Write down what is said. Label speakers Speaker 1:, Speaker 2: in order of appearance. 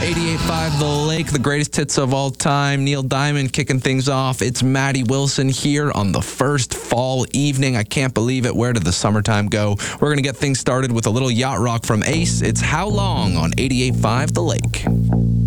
Speaker 1: 88.5 The Lake, the greatest hits of all time. Neil Diamond kicking things off. It's Maddie Wilson here on the first fall evening. I can't believe it. Where did the summertime go? We're going to get things started with a little yacht rock from Ace. It's How Long on 88.5 The Lake.